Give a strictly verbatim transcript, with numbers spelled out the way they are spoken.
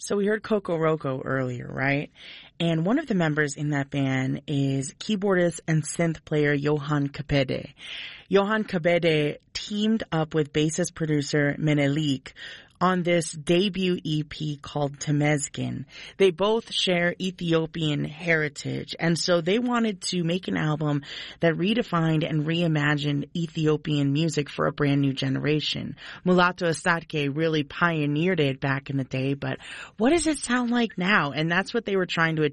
So we heard Coco Roco earlier, right? And one of the members in that band is keyboardist and synth player Johan Kabede. Johan Kabede teamed up with bassist producer Menelik on this debut E P called Temesgen. They both share Ethiopian heritage, and so they wanted to make an album that redefined and reimagined Ethiopian music for a brand new generation. Mulatu Astatke really pioneered it back in the day, but what does it sound like now? And that's what they were trying to achieve